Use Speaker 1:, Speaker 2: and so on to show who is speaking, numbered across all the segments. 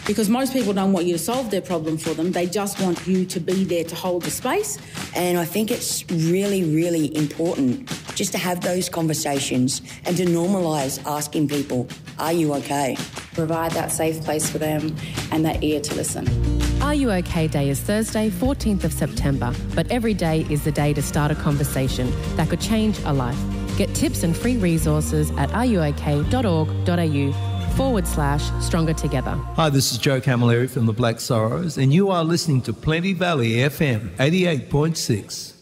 Speaker 1: because most people don't want you to solve their problem for them. They just want you to be there to hold the space.
Speaker 2: And I think it's really, really important just to have those conversations and to normalise asking people, are you okay?
Speaker 3: Provide that safe place for them and that ear to listen.
Speaker 4: Are You OK Day is Thursday, 14th of September, but every day is the day to start a conversation that could change a life. Get tips and free resources at ruok.au/Stronger Together.
Speaker 5: Hi, this is Joe Camilleri from the Black Sorrows, and you are listening to Plenty Valley FM 88.6.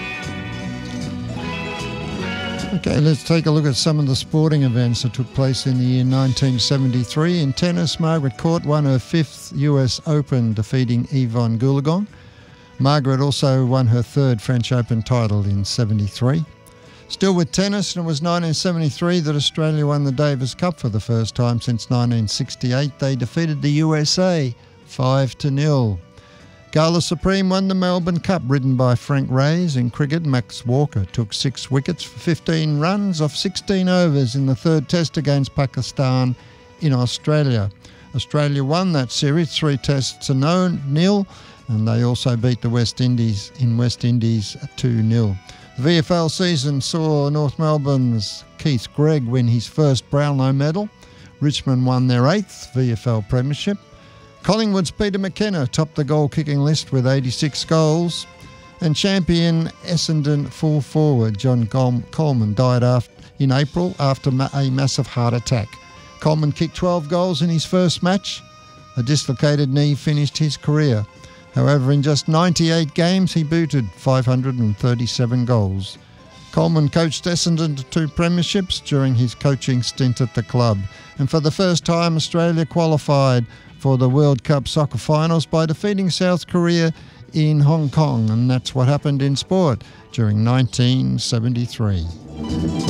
Speaker 6: Okay, let's take a look at some of the sporting events that took place in the year 1973. In tennis, Margaret Court won her 5th US Open, defeating Yvonne Goolagong. Margaret also won her 3rd French Open title in 73. Still with tennis, and it was 1973 that Australia won the Davis Cup for the first time since 1968. They defeated the USA 5-0. Gala Supreme won the Melbourne Cup, ridden by Frank Reyes. In cricket, Max Walker took 6 wickets for 15 runs off 16 overs in the 3rd Test against Pakistan in Australia. Australia won that series 3 tests to 0, and they also beat the West Indies in West Indies 2-0. The VFL season saw North Melbourne's Keith Gregg win his first Brownlow medal. Richmond won their 8th VFL premiership. Collingwood's Peter McKenna topped the goal-kicking list with 86 goals. And champion Essendon full forward John Coleman died in April after a massive heart attack. Coleman kicked 12 goals in his first match. A dislocated knee finished his career. However, in just 98 games, he booted 537 goals. Coleman coached Essendon to 2 premierships during his coaching stint at the club. And for the first time, Australia qualified for the World Cup soccer finals by defeating South Korea in Hong Kong. And that's what happened in sport during 1973.